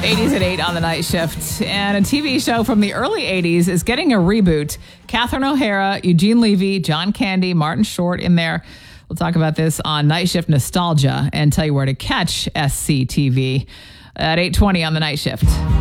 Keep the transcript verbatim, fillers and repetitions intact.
eighties at eight on the night shift. And a T V show from the early eighties is getting a reboot. Catherine O'Hara, Eugene Levy, John Candy, Martin Short in there. We'll talk about this on Night Shift Nostalgia and tell you where to catch S C T V at eight twenty on the night shift.